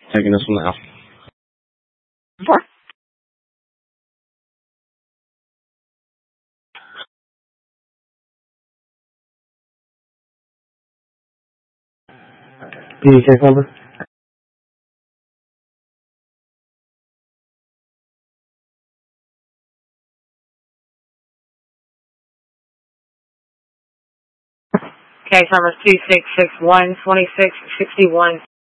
Taking this one out. PDK number? Case number 2661-2661.